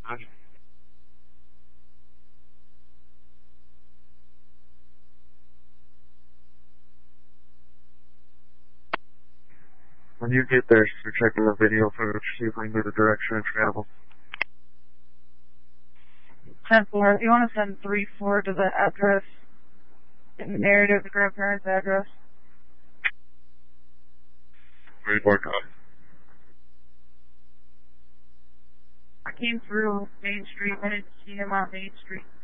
When you get there, you're checking the video footage, see if we can get a direction of travel. 10-4, if you want to send 3-4 to the address, in the narrative of the grandparents' address. 3-4, copy. I came through Main Street, I didn't see him on Main Street.